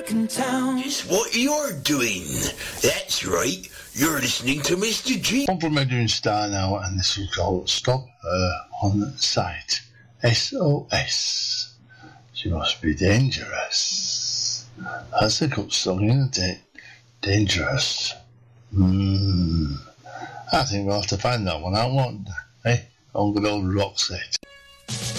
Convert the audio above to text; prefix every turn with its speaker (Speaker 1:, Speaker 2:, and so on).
Speaker 1: back in town.
Speaker 2: It's what you're doing. That's right. You're listening to Mr. G.
Speaker 3: I'm from Edwin Star now, and this will call Stop Her on Sight. SOS. She must be dangerous. That's a good song, isn't it? Dangerous. I think we'll have to find that one out, won't we? On good old Roxette.